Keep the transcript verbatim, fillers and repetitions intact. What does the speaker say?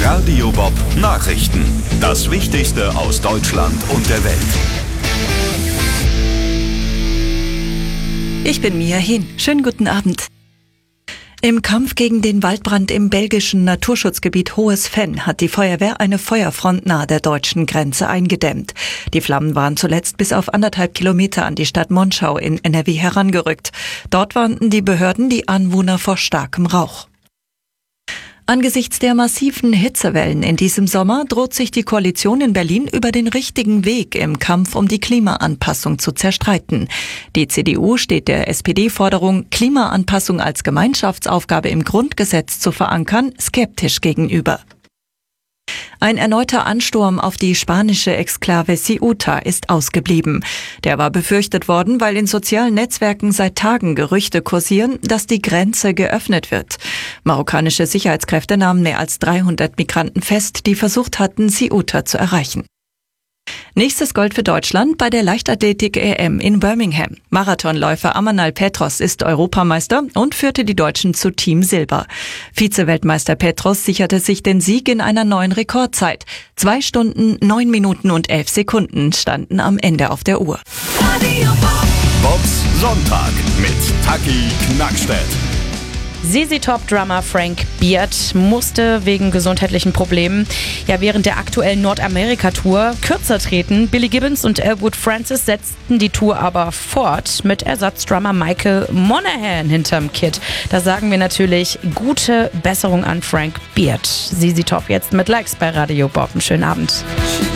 Radio Bob Nachrichten. Das Wichtigste aus Deutschland und der Welt. Ich bin Mia Hin. Schönen guten Abend. Im Kampf gegen den Waldbrand im belgischen Naturschutzgebiet Hohes Venn hat die Feuerwehr eine Feuerfront nahe der deutschen Grenze eingedämmt. Die Flammen waren zuletzt bis auf anderthalb Kilometer an die Stadt Monschau in N R W herangerückt. Dort warnten die Behörden die Anwohner vor starkem Rauch. Angesichts der massiven Hitzewellen in diesem Sommer droht sich die Koalition in Berlin über den richtigen Weg im Kampf um die Klimaanpassung zu zerstreiten. Die C D U steht der S P D-Forderung, Klimaanpassung als Gemeinschaftsaufgabe im Grundgesetz zu verankern, skeptisch gegenüber. Ein erneuter Ansturm auf die spanische Exklave Ceuta ist ausgeblieben. Der war befürchtet worden, weil in sozialen Netzwerken seit Tagen Gerüchte kursieren, dass die Grenze geöffnet wird. Marokkanische Sicherheitskräfte nahmen mehr als dreihundert Migranten fest, die versucht hatten, Ceuta zu erreichen. Nächstes Gold für Deutschland bei der Leichtathletik-E M in Birmingham. Marathonläufer Amanal Petros ist Europameister und führte die Deutschen zu Team Silber. Vize-Weltmeister Petros sicherte sich den Sieg in einer neuen Rekordzeit. Zwei Stunden, neun Minuten und elf Sekunden standen am Ende auf der Uhr. Bobs Sonntag mit Taki Knackstedt. Z Z Top-Drummer Frank Beard musste wegen gesundheitlichen Problemen ja während der aktuellen Nordamerika-Tour kürzer treten. Billy Gibbons und Elwood Francis setzten die Tour aber fort mit Ersatzdrummer Michael Monaghan hinterm Kit. Da sagen wir natürlich gute Besserung an Frank Beard. Z Z Top jetzt mit Likes bei Radio Bob. Einen schönen Abend.